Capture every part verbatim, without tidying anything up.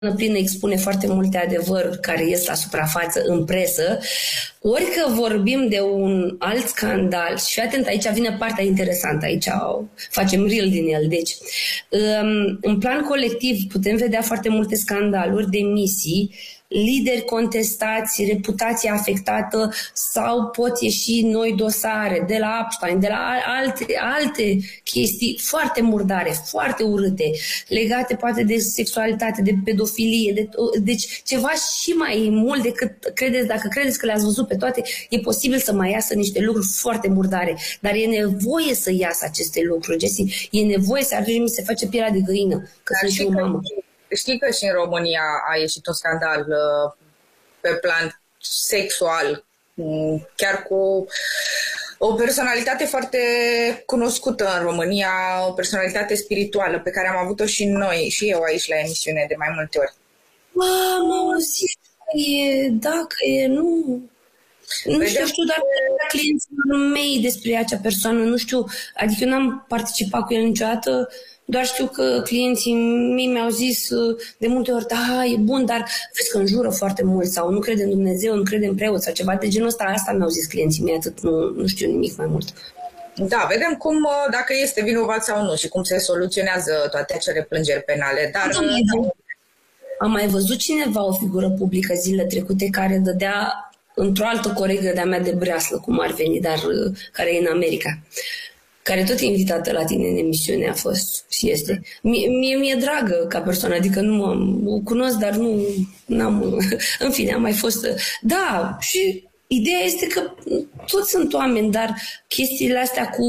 plină expune foarte multe adevăruri care ies la suprafață în presă, ori că vorbim de un alt scandal, și atent, aici vine partea interesantă, aici facem reel din el. Deci, în plan colectiv putem vedea foarte multe scandaluri, demisii, lideri contestați, reputație afectată sau pot ieși noi dosare de la Epstein, de la alte, alte chestii foarte murdare, foarte urâte, legate poate de sexualitate, de pedofilie, de, deci ceva și mai mult decât credeți, dacă credeți că le-ați văzut pe toate, e posibil să mai iasă niște lucruri foarte murdare, dar e nevoie să iasă aceste lucruri, Jesse, e nevoie să ajungem, se face pielea de găină, că sunt și o mamă. Știi că și în România a ieșit un scandal uh, pe plan sexual, um, chiar cu o personalitate foarte cunoscută în România, o personalitate spirituală pe care am avut-o și noi, și eu aici la emisiune de mai multe ori. Mamă, zic că e, dacă e, nu... Nu Vedem știu, știu doar că clienților mei despre acea persoană, nu știu, adică eu n-am participat cu el niciodată, doar știu că clienții mei mi-au zis de multe ori, da, e bun, dar vezi că înjură foarte mult sau nu crede în Dumnezeu, nu crede în preot sau ceva de genul ăsta. Asta mi-au zis clienții mei, atât, nu, nu știu nimic mai mult. Da, vedem cum, dacă este vinovat sau nu și cum se soluționează toate acele plângeri penale. Dar am, mai văzut, am mai văzut cineva, o figură publică zilele trecute, care dădea într-o altă colegă de-a mea de breaslă, cum ar veni, dar care e în America, care tot e invitată la tine în emisiune, a fost și este. Mie, mie mi-e dragă ca persoană, adică nu am, o cunosc, dar nu am, în fine, am mai fost. Da, și ideea este că toți sunt oameni, dar chestiile astea cu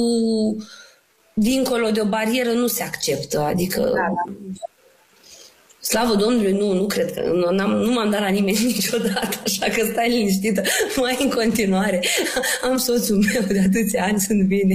dincolo de o barieră nu se acceptă, adică... Da, da. Slavă Domnului, nu, nu cred că, nu, nu m-am dat la nimeni niciodată, așa că stai liniștită, mai în continuare. Am soțul meu de atâția ani, sunt bine.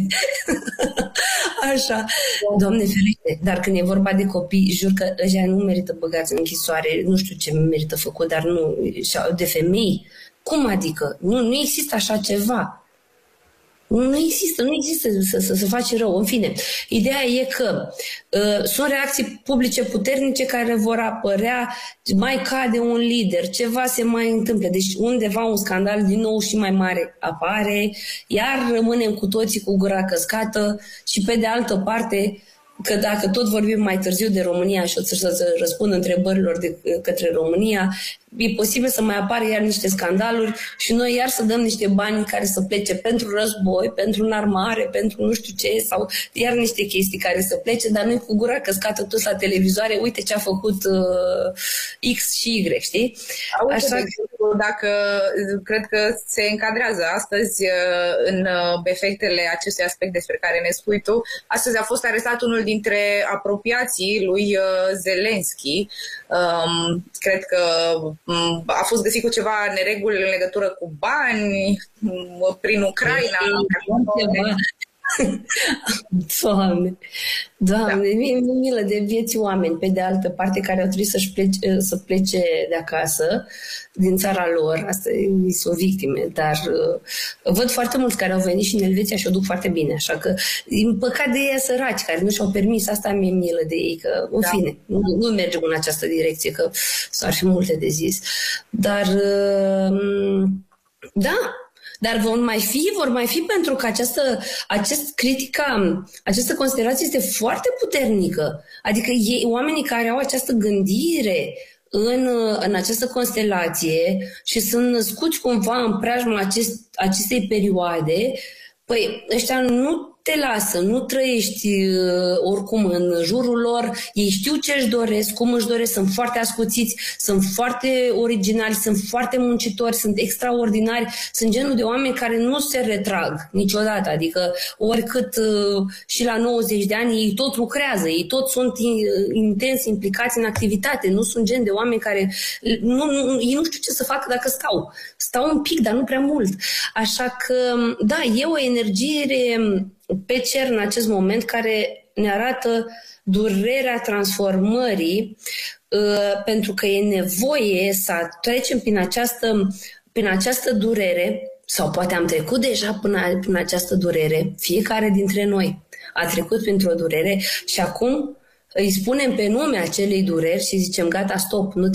Așa, Doamne ferește, dar când e vorba de copii, jur că ăștia nu merită băgați în închisoare, nu știu ce merită făcut, dar nu, de femei. Cum adică? Nu, nu există așa ceva. Nu există, nu există să, să, să faci rău. În fine, ideea e că uh, sunt reacții publice puternice care vor apărea, mai cade un lider, ceva se mai întâmplă. Deci undeva un scandal din nou și mai mare apare, iar rămânem cu toții cu gura căscată și pe de altă parte, că dacă tot vorbim mai târziu de România și o să, să răspund întrebărilor de către România, e posibil să mai apară iar niște scandaluri și noi iar să dăm niște bani care să plece pentru război, pentru înarmare, pentru nu știu ce, sau iar niște chestii care să plece, dar noi cu gura căscată toți la televizoare, uite ce a făcut uh, X și Y, știi? Auzi, Așa că... dacă cred că se încadrează astăzi uh, în uh, efectele acestui aspect despre care ne spui tu, astăzi a fost arestat unul dintre apropiații lui uh, Zelensky. Um, cred că um, a fost găsit cu ceva nereguli în legătură cu bani um, prin Ucraina. Doamne, Doamne, da. Mi-e milă de vieții oameni, pe de altă parte, care au trebuit să-și plece, să plece de acasă, din țara lor. Asta sunt victime, dar uh, văd foarte mulți care au venit și în Elveția și o duc foarte bine, așa că, în păcat de ei săraci, care nu și-au permis, asta mi-e milă de ei, că, în da. fine, nu, nu mergem în această direcție, că s-ar fi multe de zis. Dar, uh, da, Dar vor mai fi, vor mai fi pentru că această, acest critica, această considerație este foarte puternică. Adică ei, oamenii care au această gândire în, în această constelație și sunt născuți cumva în preajma acest, acestei perioade, păi ăștia nu te lasă, nu trăiești uh, oricum în jurul lor, ei știu ce își doresc, cum își doresc, sunt foarte ascuțiți, sunt foarte originali, sunt foarte muncitori, sunt extraordinari, sunt genul de oameni care nu se retrag niciodată, adică oricât uh, și la nouăzeci de ani ei tot lucrează, ei tot sunt intens implicați în activitate, nu sunt gen de oameni care nu, nu, ei nu știu ce să facă dacă stau, stau un pic, dar nu prea mult, așa că da, e o energie pe cer în acest moment care ne arată durerea transformării, uh, pentru că e nevoie să trecem prin această, prin această durere, sau poate am trecut deja până prin această durere, fiecare dintre noi a trecut printr-o durere și acum îi spunem pe nume acelei dureri și zicem gata, stop, nu